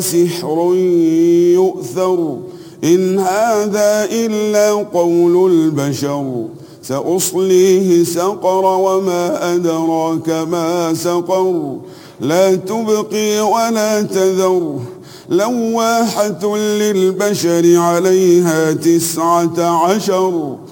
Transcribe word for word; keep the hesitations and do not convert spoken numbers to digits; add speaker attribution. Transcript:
Speaker 1: سحر يؤثر إن هذا إلا قول البشر سأصليه سقر وما أدراك ما سقر لا تبقي ولا تذر لواحة للبشر عليها تسعة عشر